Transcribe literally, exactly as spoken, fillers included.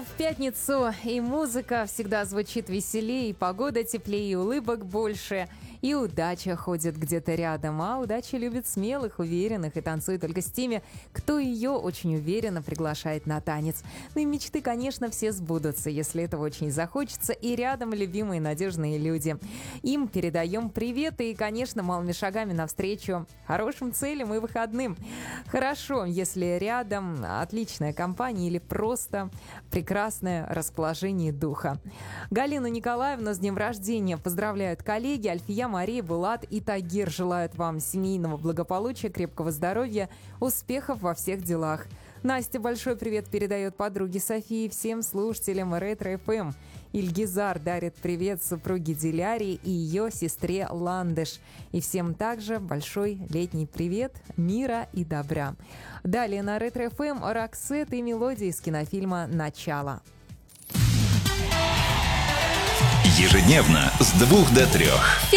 в пятницу, и музыка всегда звучит веселее, и погода теплее, и улыбок больше, и удача ходит где-то рядом. А удача любит смелых, уверенных и танцует только с теми, кто ее очень уверенно приглашает на танец. Ну и мечты, конечно, все сбудутся, если этого очень захочется, и рядом любимые надежные люди. Им передаем привет и, конечно, малыми шагами навстречу хорошим целям и выходным. Хорошо, если рядом отличная компания или просто прекрасное расположение духа. Галину Николаевну с днем рождения поздравляют коллеги. Альфия, Мария, Булат и Тагир желают вам семейного благополучия, крепкого здоровья, успехов во всех делах. Настя большой привет передает подруге Софии, всем слушателям Ретро-эф эм. Ильгизар дарит привет супруге Диляре и ее сестре Ландыш. И всем также большой летний привет, мира и добра. Далее на Ретро-эф эм Роксет и мелодии из кинофильма «Начало». Ежедневно с двух до трех.